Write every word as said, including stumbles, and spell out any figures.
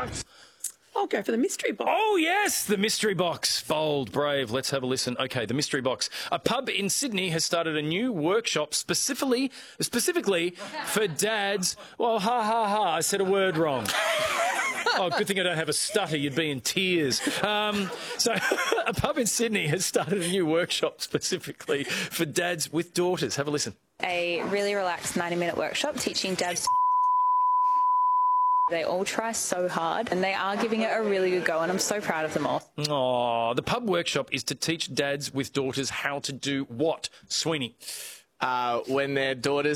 I'll go for the mystery box. Oh, yes, the mystery box. Bold, brave. Let's have a listen. Okay, the mystery box. A pub in Sydney has started a new workshop specifically specifically for dads. Well, ha, ha, ha, I said a word wrong. Oh, good thing I don't have a stutter. You'd be in tears. Um, so a pub in Sydney has started a new workshop specifically for dads with daughters. Have a listen. A really relaxed ninety minute workshop teaching dads. They all try so hard and they are giving it a really good go, and I'm so proud of them all. Oh, the pub workshop is to teach dads with daughters how to do what, Sweeney? Uh, when their daughters